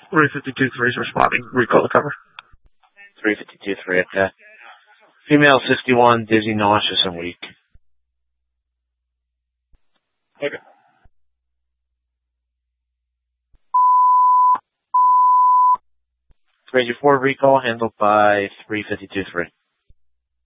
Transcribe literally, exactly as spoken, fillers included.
three fifty-two three is responding. Recall the cover. three fifty-two three, okay. Female sixty-one, dizzy, nauseous, and weak. Okay. three eighty-four recall handled by three fifty-two three.